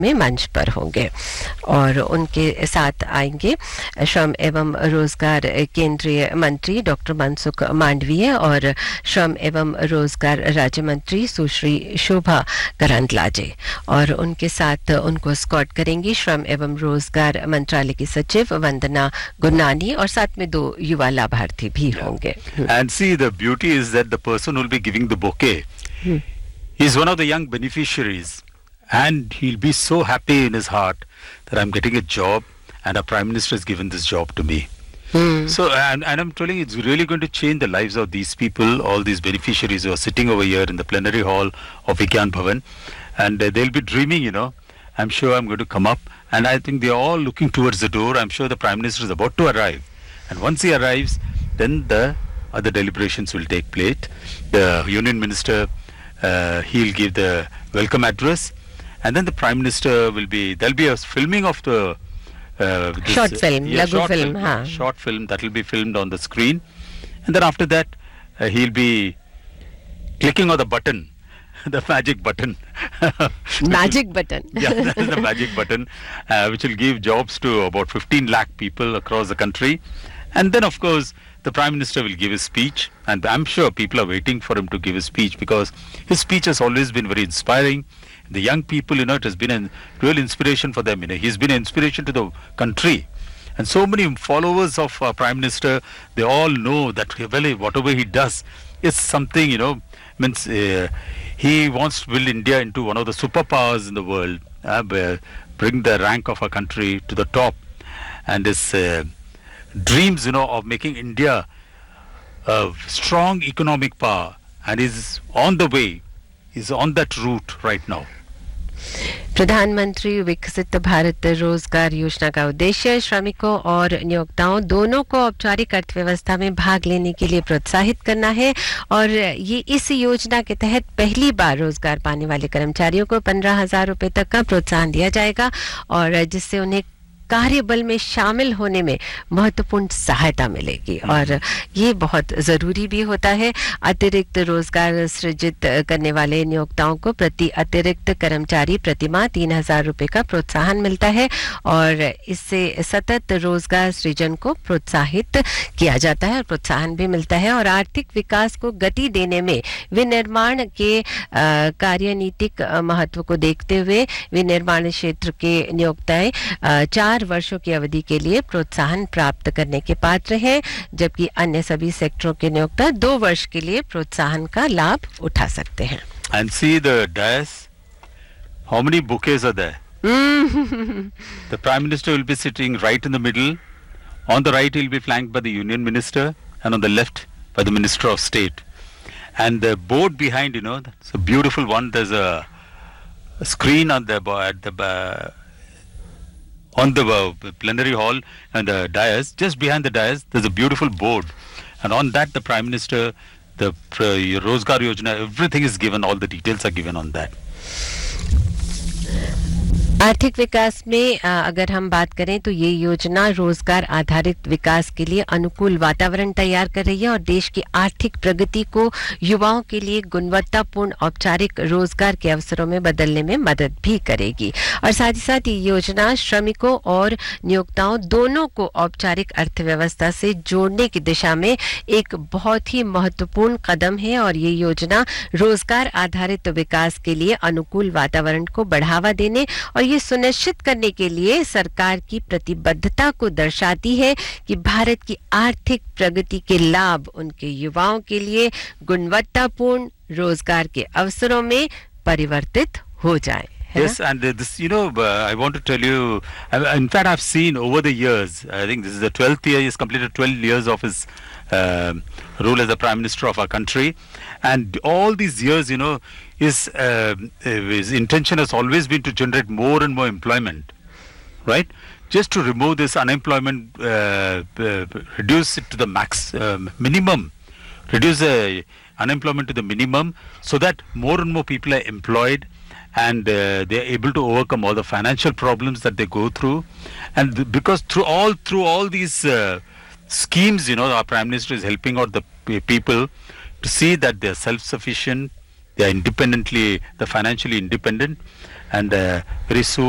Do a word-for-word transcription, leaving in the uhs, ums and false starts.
में मंच पर होंगे और उनके साथ आएंगे श्रम एवं रोजगार केंद्रीय मंत्री डॉक्टर मनसुख मांडवीय और श्रम एवं रोजगार राज्य मंत्री सुश्री शोभा करंदलाजे और उनके साथ उनको स्कॉट करेंगी श्रम एवं रोजगार मंत्रालय की सचिव वंदना गुरनानी और साथ में दो युवा लाभार्थी भी होंगे. And see, the beauty is that the person who will be giving the bouquet hmm. is one of the young beneficiaries. And he'll be so happy in his heart that I'm getting a job and our Prime Minister has given this job to me. Hmm. So, and, and I'm telling you, it's really going to change the lives of these people, all these beneficiaries who are sitting over here in the plenary hall of Vigyan Bhavan. And uh, they'll be dreaming, you know, I'm sure I'm going to come up. And I think they're all looking towards the door. I'm sure the Prime Minister is about to arrive. And once he arrives, then the other deliberations will take place. The Union Minister, uh, he'll give the welcome address. And then the Prime Minister will be, there'll be a filming of the uh, this, short film, uh, yeah, Lagu short film, film, हाँ. short film that will be filmed on the screen. And then after that, uh, he'll be clicking on the button, the magic button. Magic button. Yeah, that is the magic button, uh, which will give jobs to about fifteen lakh people across the country. And then, of course, the Prime Minister will give his speech, and I'm sure people are waiting for him to give his speech because his speech has always been very inspiring. The young people, you know, it has been a real inspiration for them. You know, he's been an inspiration to the country. And so many followers of our Prime Minister, they all know that well, whatever he does is something, you know, means uh, he wants to build India into one of the superpowers in the world, uh, bring the rank of our country to the top. And his uh, dreams, you know, of making India a strong economic power, and is on the way, is on that route right now. प्रधानमंत्री विकसित भारत रोजगार योजना का उद्देश्य श्रमिकों और नियोक्ताओं दोनों को औपचारिक अर्थव्यवस्था में भाग लेने के लिए प्रोत्साहित करना है और ये इस योजना के तहत पहली बार रोजगार पाने वाले कर्मचारियों को पंद्रह हजार रुपए तक का प्रोत्साहन दिया जाएगा और जिससे उन्हें कार्यबल में शामिल होने में महत्वपूर्ण सहायता मिलेगी और ये बहुत जरूरी भी होता है. अतिरिक्त रोजगार सृजित करने वाले नियोक्ताओं को प्रति अतिरिक्त कर्मचारी प्रतिमाह तीन हजार रुपए का प्रोत्साहन मिलता है और इससे सतत रोजगार सृजन को प्रोत्साहित किया जाता है और प्रोत्साहन भी मिलता है और आर्थिक विकास को गति देने में विनिर्माण के कार्यनीतिक महत्व को देखते हुए विनिर्माण क्षेत्र के नियोक्ताएं चार वर्षों की अवधि के लिए प्रोत्साहन प्राप्त करने के पात्र हैं जबकि अन्य सभी सेक्टरों के नियोक्ता दो वर्ष के लिए प्रोत्साहन का लाभ उठा सकते हैं. And see the dais, how many bouquets are there? The Prime Minister will be sitting right in the middle. On the right he will be flanked by the Union Minister and on the left by the Minister of State. And the board behind, you know, it's a beautiful one. There's a, a screen on the at the uh, on the uh, plenary hall and the dais. Just behind the dais, there's a beautiful board. And on that, the Prime Minister, the uh, Rozgar Yojana, everything is given, all the details are given on that. आर्थिक विकास में अगर हम बात करें तो ये योजना रोजगार आधारित विकास के लिए अनुकूल वातावरण तैयार कर रही है और देश की आर्थिक प्रगति को युवाओं के लिए गुणवत्तापूर्ण औपचारिक रोजगार के अवसरों में बदलने में मदद भी करेगी और साथ ही साथ ये योजना श्रमिकों और नियोक्ताओं दोनों को औपचारिक अर्थव्यवस्था से जोड़ने की दिशा में एक बहुत ही महत्वपूर्ण कदम है और ये योजना रोजगार आधारित विकास के लिए अनुकूल वातावरण को बढ़ावा देने और ये सुनिश्चित करने के लिए सरकार की प्रतिबद्धता को दर्शाती है कि भारत की आर्थिक प्रगति के लाभ उनके युवाओं के लिए गुणवत्तापूर्ण रोजगार के अवसरों में परिवर्तित हो जाएं. Yes, and uh, this, you know, uh, I want to tell you, uh, in fact, I've seen over the years, I think this is the twelfth year, he's completed twelve years of his uh, role as the Prime Minister of our country. And all these years, you know, his, uh, his intention has always been to generate more and more employment, right? Just to remove this unemployment, uh, uh, reduce it to the max, uh, minimum, reduce the unemployment to the minimum so that more and more people are employed and uh, they are able to overcome all the financial problems that they go through. And th- because through all through all these uh, schemes, you know, our Prime Minister is helping out the p- people to see that they are self-sufficient, they are independently, they're financially independent, and uh, very soon